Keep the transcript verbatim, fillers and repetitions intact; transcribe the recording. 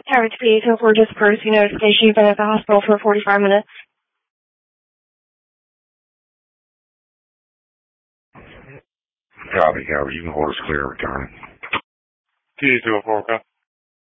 Tower to P eight oh four, just courtesy notification. You've been at the hospital for forty-five minutes. Copy, copy. You can hold us clear, return. P eight oh four, okay.